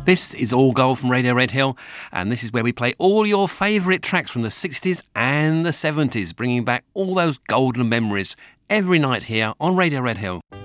This is All Gold from Radio Red Hill, and this is where we play all your favourite tracks from the 60s and the 70s, bringing back all those golden memories every night here on Radio Red Hill.